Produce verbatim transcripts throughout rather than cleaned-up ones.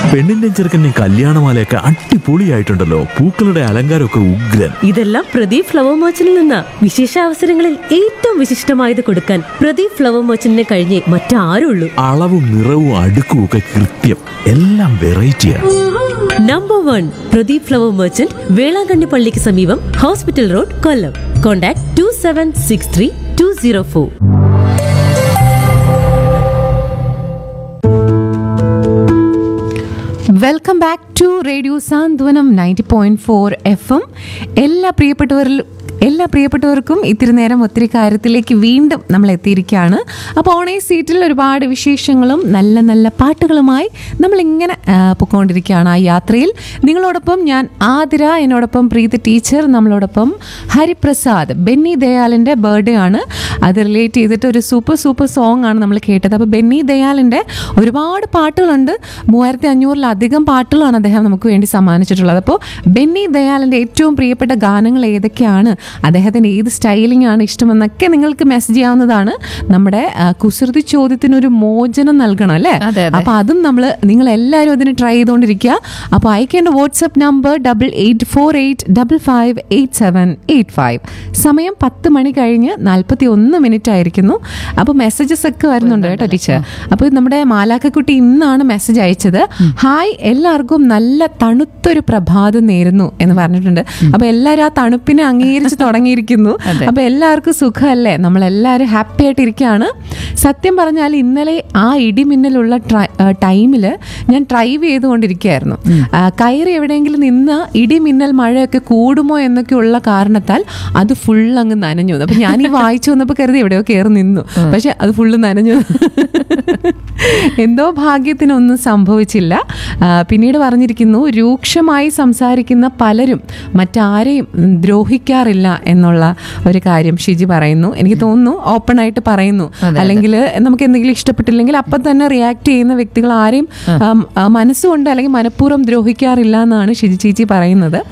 പെണ്ണിന്റെ ചെറുക്കൻ്റെ കല്യാണമാലയൊക്കെ അടിപൊളിയായിട്ടുണ്ടല്ലോ. പൂക്കളുടെ അലങ്കാരമൊക്കെ ഉഗ്രൻ. ഇതെല്ലാം പ്രദീപ് ഫ്ലവർ മർച്ചന്റിൽ നിന്നാ. വിശേഷ അവസരങ്ങളിൽ ഏറ്റവും വിശിഷ്ടമായത് കൊടുക്കാൻ പ്രദീപ് ഫ്ലവർ മർച്ചന്റിനെ കഴിഞ്ഞേ മറ്റാരുള്ളൂ. അളവും നിറവും അടുക്കും ഒക്കെ കൃത്യം. എല്ലാം വെറൈറ്റിയാണ്. Number one Pradeep flower merchant, Velankanni പള്ളിക്ക് സമീപം, hospital road, Kollam. Contact to seven six three to zero four. Welcome back to radio Santhwanam ninety point four F M. എല്ലാ പ്രിയപ്പെട്ടവരിലും എല്ലാ പ്രിയപ്പെട്ടവർക്കും ഇത്തിരി നേരം ഒത്തിരി കാര്യത്തിലേക്ക് വീണ്ടും നമ്മൾ എത്തിയിരിക്കുകയാണ്. അപ്പോൾ ഓണേ സീറ്റിൽ ഒരുപാട് വിശേഷങ്ങളും നല്ല നല്ല പാട്ടുകളുമായി നമ്മളിങ്ങനെ പൊയ്ക്കൊണ്ടിരിക്കുകയാണ്. ആ യാത്രയിൽ നിങ്ങളോടൊപ്പം ഞാൻ ആതിര, എന്നോടൊപ്പം പ്രീത ടീച്ചർ, നമ്മളോടൊപ്പം ഹരിപ്രസാദ്. ബെന്നി ദയാലിൻ്റെ ബർത്ത്ഡേ ആണ്. അത് റിലേറ്റ് ചെയ്തിട്ട് ഒരു സൂപ്പർ സൂപ്പർ സോങ് ആണ് നമ്മൾ കേട്ടത്. അപ്പോൾ ബെന്നി ദയാലിൻ്റെ ഒരുപാട് പാട്ടുകളുണ്ട്. മൂവായിരത്തി അഞ്ഞൂറിലധികം പാട്ടുകളാണ് അദ്ദേഹം നമുക്ക് വേണ്ടി സമ്മാനിച്ചിട്ടുള്ളത്. അപ്പോൾ ബെന്നി ദയാലിൻ്റെ ഏറ്റവും പ്രിയപ്പെട്ട ഗാനങ്ങൾ ഏതൊക്കെയാണ്, അദ്ദേഹത്തിന് ഏത് സ്റ്റൈലിംഗ് ആണ് ഇഷ്ടമെന്നൊക്കെ നിങ്ങൾക്ക് മെസ്സേജ് ചെയ്യാവുന്നതാണ്. നമ്മുടെ കുസൃതി ചോദ്യത്തിനൊരു മോചനം നൽകണം അല്ലേ? അപ്പൊ അതും നമ്മൾ നിങ്ങൾ എല്ലാവരും അതിന് ട്രൈ ചെയ്തുകൊണ്ടിരിക്കുക. അപ്പോൾ അയക്കേണ്ട WhatsApp number double eight four eight double five eight seven eight five. സമയം പത്ത് മണി കഴിഞ്ഞ് നാൽപ്പത്തി ഒന്ന് മിനിറ്റ് ആയിരിക്കുന്നു. അപ്പോൾ മെസ്സേജസ് ഒക്കെ വരുന്നുണ്ട് കേട്ടോ ടീച്ചർ. അപ്പോൾ നമ്മുടെ മാലാക്കക്കുട്ടി ഇന്നാണ് മെസ്സേജ് അയച്ചത്. ഹായ്, എല്ലാവർക്കും നല്ല തണുത്തൊരു പ്രഭാതം നേരുന്നു എന്ന് പറഞ്ഞിട്ടുണ്ട്. അപ്പോൾ എല്ലാവരും ആ തണുപ്പിനെ അംഗീകരിച്ച് തുടങ്ങിയിരിക്കുന്നു. അപ്പൊ എല്ലാവർക്കും സുഖമല്ലേ? നമ്മളെല്ലാവരും ഹാപ്പി ആയിട്ടിരിക്കുകയാണ്. സത്യം പറഞ്ഞാൽ ഇന്നലെ ആ ഇടിമിന്നലുള്ള ടൈമില് ഞാൻ ഡ്രൈവ് ചെയ്തുകൊണ്ടിരിക്കുകയായിരുന്നു. കയറി എവിടെയെങ്കിലും നിന്ന് ഇടിമിന്നൽ മഴയൊക്കെ കൂടുമോ എന്നൊക്കെയുള്ള കാരണത്താൽ അത് ഫുൾ അങ്ങ് നനഞ്ഞു. അപ്പൊ ഞാൻ ഈ വായിച്ചു വന്നപ്പോൾ കരുതി എവിടെയോ കയറി നിന്നു, പക്ഷെ അത് ഫുള്ള് നനഞ്ഞു. എന്തോ ഭാഗ്യത്തിനൊന്നും സംഭവിച്ചില്ല. പിന്നീട് പറഞ്ഞിരിക്കുന്നു, രൂക്ഷമായി സംസാരിക്കുന്ന പലരും മറ്റാരെയും ദ്രോഹിക്കാറില്ല എന്നുള്ള ഒരു കാര്യം ഷിജി പറയുന്നു. എനിക്ക് തോന്നുന്നു ഓപ്പൺ ആയിട്ട് പറയുന്നു. അല്ലെങ്കിൽ നമുക്ക് എന്തെങ്കിലും ഇഷ്ടപ്പെട്ടില്ലെങ്കിൽ അപ്പം തന്നെ റിയാക്ട് ചെയ്യുന്ന വ്യക്തികൾ ആരെയും മനസ്സുകൊണ്ട് അല്ലെങ്കിൽ മനഃപൂർവ്വം ദ്രോഹിക്കാറില്ല എന്നാണ് ഷിജി ചേച്ചി പറയുന്നത്.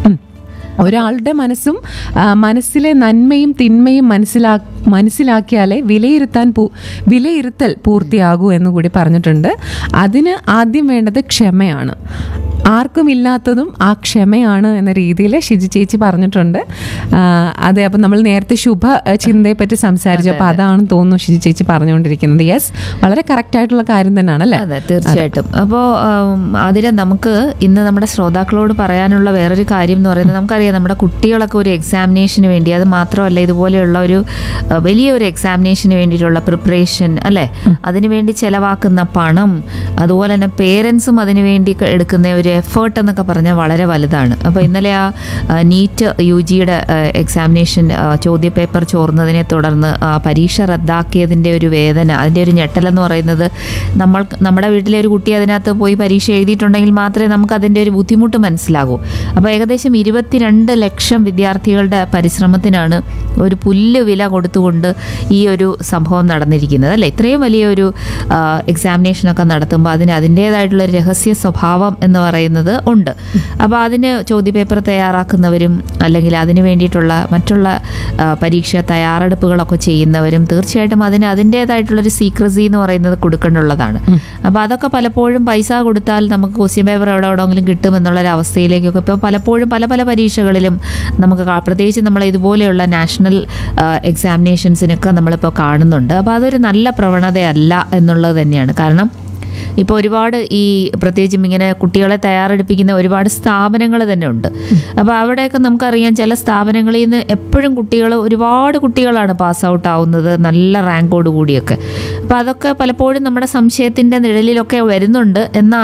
ഒരാളുടെ മനസ്സും മനസ്സിലെ നന്മയും തിന്മയും മനസ്സിലാ മനസ്സിലാക്കിയാലേ വിലയിരുത്താൻ പൂ വിലയിരുത്തൽ പൂർത്തിയാകൂ എന്നുകൂടി പറഞ്ഞിട്ടുണ്ട്. അതിന് ആദ്യം വേണ്ടത് ക്ഷമയാണ്. ആർക്കും ഇല്ലാത്തതും ആ ക്ഷമയാണ് എന്ന രീതിയിൽ ഷിജി ചേച്ചി പറഞ്ഞിട്ടുണ്ട്. അതെ, അപ്പം നമ്മൾ നേരത്തെ ശുഭ ചിന്തയെ പറ്റി സംസാരിച്ചു. അപ്പോൾ അതാണെന്ന് തോന്നുന്നു ഷിജി ചേച്ചി പറഞ്ഞുകൊണ്ടിരിക്കുന്നത്. യെസ്, വളരെ കറക്റ്റ് ആയിട്ടുള്ള കാര്യം തന്നെയാണ് അല്ലേ? അതെ, തീർച്ചയായിട്ടും. അപ്പോൾ അതിൽ നമുക്ക് ഇന്ന് നമ്മുടെ ശ്രോതാക്കളോട് പറയാനുള്ള വേറൊരു കാര്യം എന്ന് പറയുന്നത്, നമുക്കറിയാം നമ്മുടെ കുട്ടികളൊക്കെ ഒരു എക്സാമിനേഷന് വേണ്ടി, അത് മാത്രമല്ല ഇതുപോലെയുള്ള ഒരു വലിയൊരു എക്സാമിനേഷന് വേണ്ടിയിട്ടുള്ള പ്രിപ്പറേഷൻ അല്ലേ, അതിനുവേണ്ടി ചെലവാക്കുന്ന പണം, അതുപോലെ തന്നെ പേരൻസും അതിനുവേണ്ടി എടുക്കുന്ന ഒരു എഫേർട്ട് എന്നൊക്കെ പറഞ്ഞാൽ വളരെ വലുതാണ്. അപ്പോൾ ഇന്നലെ ആ നീറ്റ് യു ജിയുടെ എക്സാമിനേഷൻ ചോദ്യപേപ്പർ ചോർന്നതിനെ തുടർന്ന് പരീക്ഷ റദ്ദാക്കിയതിൻ്റെ ഒരു വേദന, അതിൻ്റെ ഒരു ഞെട്ടലെന്ന് പറയുന്നത്, നമ്മൾ നമ്മുടെ വീട്ടിലെ ഒരു കുട്ടി അതിനകത്ത് പോയി പരീക്ഷ എഴുതിയിട്ടുണ്ടെങ്കിൽ മാത്രമേ നമുക്ക് അതിൻ്റെ ഒരു ബുദ്ധിമുട്ട് മനസ്സിലാകൂ. അപ്പോൾ ഏകദേശം ഇരുപത്തിരണ്ട് ലക്ഷം വിദ്യാർത്ഥികളുടെ പരിശ്രമത്തിനാണ് ഒരു പുല്ല് വില കൊടുത്തുകൊണ്ട് ഈ ഒരു സംഭവം നടന്നിരിക്കുന്നത് അല്ലേ? ഇത്രയും വലിയൊരു എക്സാമിനേഷനൊക്കെ നടത്തുമ്പോൾ അതിന് അതിൻ്റേതായിട്ടുള്ളൊരു രഹസ്യ സ്വഭാവം എന്ന് പറയുന്നത് ഉണ്ട്. അപ്പോൾ അതിന് ചോദ്യപേപ്പർ തയ്യാറാക്കുന്നവരും അല്ലെങ്കിൽ അതിന് വേണ്ടിയിട്ടുള്ള മറ്റുള്ള പരീക്ഷ തയ്യാറെടുപ്പുകളൊക്കെ ചെയ്യുന്നവരും തീർച്ചയായിട്ടും അതിന് അതിൻ്റേതായിട്ടുള്ളൊരു സീക്രസി എന്ന് പറയുന്നത് കൊടുക്കേണ്ടുള്ളതാണ്. അപ്പോൾ അതൊക്കെ പലപ്പോഴും പൈസ കൊടുത്താൽ നമുക്ക് ക്വസ്റ്റ്യൻ പേപ്പർ എവിടെ എവിടെയെങ്കിലും കിട്ടുമെന്നുള്ളൊരു അവസ്ഥയിലേക്കൊക്കെ ഇപ്പോൾ പലപ്പോഴും പല പല പരീക്ഷകളിലും നമുക്ക് പ്രത്യേകിച്ച് നമ്മൾ ഇതുപോലെയുള്ള നാഷണൽ എക്സാമിനേഷൻസിനൊക്കെ നമ്മളിപ്പോൾ കാണുന്നുണ്ട്. അപ്പോൾ അതൊരു നല്ല പ്രവണതയല്ല എന്നുള്ളത് തന്നെയാണ്. കാരണം ഇപ്പോൾ ഒരുപാട് ഈ പ്രത്യേകിച്ചും ഇങ്ങനെ കുട്ടികളെ തയ്യാറെടുപ്പിക്കുന്ന ഒരുപാട് സ്ഥാപനങ്ങൾ തന്നെ ഉണ്ട്. അപ്പോൾ അവിടെയൊക്കെ നമുക്കറിയാം ചില സ്ഥാപനങ്ങളിൽ നിന്ന് എപ്പോഴും കുട്ടികൾ ഒരുപാട് കുട്ടികളാണ് പാസ് ഔട്ട് ആവുന്നത്, നല്ല റാങ്കോട് കൂടിയൊക്കെ. അപ്പോൾ അതൊക്കെ പലപ്പോഴും നമ്മുടെ സംശയത്തിൻ്റെ നിഴലിലൊക്കെ വരുന്നുണ്ട്. എന്നാൽ